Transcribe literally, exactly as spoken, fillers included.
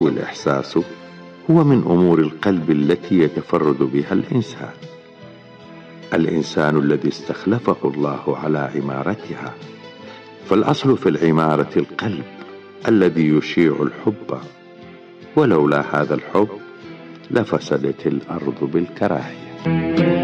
والإحساس هو من أمور القلب التي يتفرد بها الإنسان الإنسان الذي استخلفه الله على عمارتها. فالأصل في العمارة القلب الذي يشيع الحب، ولولا هذا الحب لفسدت الأرض بالكراهية.